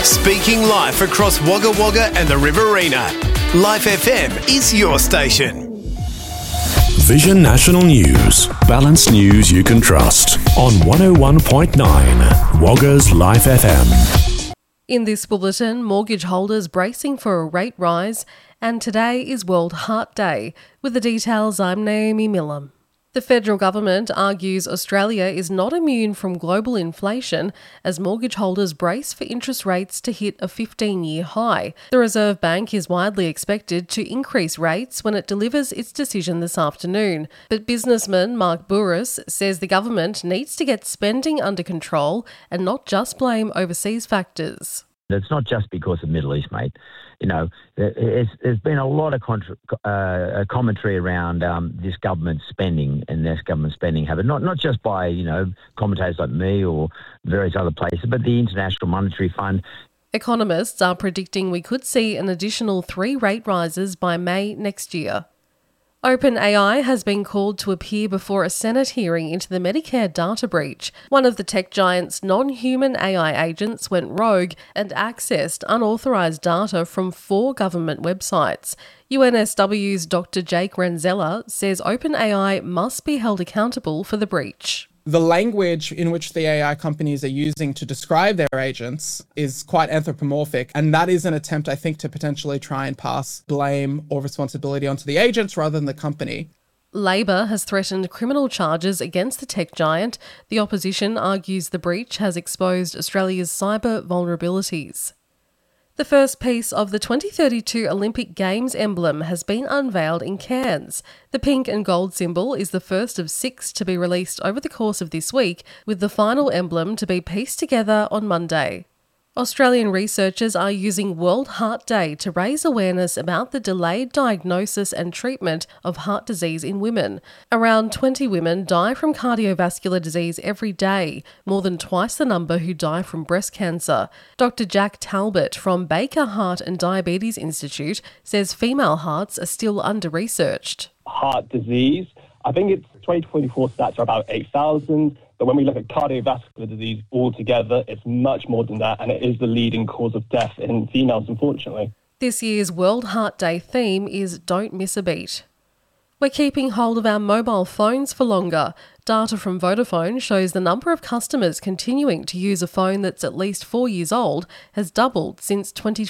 Speaking live across Wagga Wagga and the Riverina. Life FM is your station. Vision National News. Balanced news you can trust. On 101.9 Wagga's Life FM. In this bulletin, mortgage holders bracing for a rate rise, and today is World Heart Day. With the details, I'm Naomi Millam. The federal government argues Australia is not immune from global inflation as mortgage holders brace for interest rates to hit a 15-year high. The Reserve Bank is widely expected to increase rates when it delivers its decision this afternoon. But businessman Mark Bouris says the government needs to get spending under control and not just blame overseas factors. It's not just because of Middle East, mate. You know, there's been a lot of commentary around this government spending and this government spending habit, not just by, commentators like me or various other places, but the International Monetary Fund. Economists are predicting we could see an additional 3 rate rises by May next year. OpenAI has been called to appear before a Senate hearing into the Medicare data breach. One of the tech giant's non-human AI agents went rogue and accessed unauthorised data from 4 government websites. UNSW's Dr. Jake Renzella says OpenAI must be held accountable for the breach. The language in which the AI companies are using to describe their agents is quite anthropomorphic, and that is an attempt, I think, to potentially try and pass blame or responsibility onto the agents rather than the company. Labor has threatened criminal charges against the tech giant. The opposition argues the breach has exposed Australia's cyber vulnerabilities. The first piece of the 2032 Olympic Games emblem has been unveiled in Cairns. The pink and gold symbol is the first of 6 to be released over the course of this week, with the final emblem to be pieced together on Monday. Australian researchers are using World Heart Day to raise awareness about the delayed diagnosis and treatment of heart disease in women. Around 20 women die from cardiovascular disease every day, more than twice the number who die from breast cancer. Dr. Jack Talbot from Baker Heart and Diabetes Institute says female hearts are still under-researched. Heart disease, I think it's 2024 stats are about 8,000. But when we look at cardiovascular disease altogether, it's much more than that, and it is the leading cause of death in females, unfortunately. This year's World Heart Day theme is Don't Miss a Beat. We're keeping hold of our mobile phones for longer. Data from Vodafone shows the number of customers continuing to use a phone that's at least 4 years old has doubled since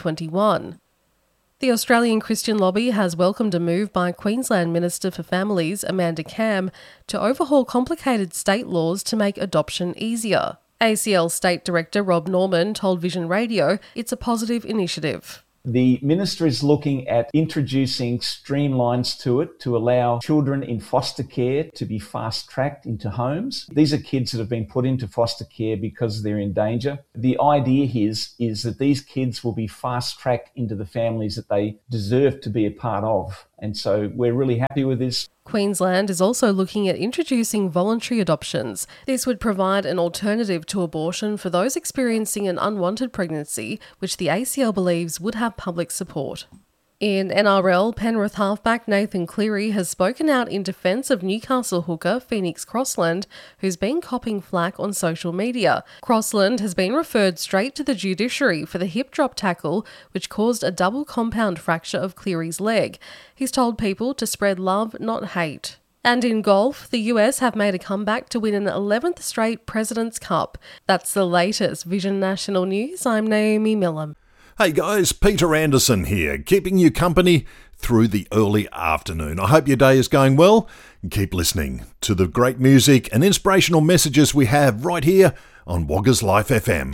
2021. The Australian Christian Lobby has welcomed a move by Queensland Minister for Families, Amanda Cam, to overhaul complicated state laws to make adoption easier. ACL State Director Rob Norman told Vision Radio it's a positive initiative. The Minister is looking at introducing streamlines to it to allow children in foster care to be fast-tracked into homes. These are kids that have been put into foster care because they're in danger. The idea is that these kids will be fast-tracked into the families that they deserve to be a part of. And so we're really happy with this. Queensland is also looking at introducing voluntary adoptions. This would provide an alternative to abortion for those experiencing an unwanted pregnancy, which the ACL believes would have public support. In NRL, Penrith halfback Nathan Cleary has spoken out in defence of Newcastle hooker Phoenix Crossland, who's been copping flack on social media. Crossland has been referred straight to the judiciary for the hip drop tackle, which caused a double compound fracture of Cleary's leg. He's told people to spread love, not hate. And in golf, the US have made a comeback to win an 11th straight President's Cup. That's the latest Vision National News. I'm Naomi Millam. Hey guys, Peter Anderson here, keeping you company through the early afternoon. I hope your day is going well, and keep listening to the great music and inspirational messages we have right here on Wagga's Life FM.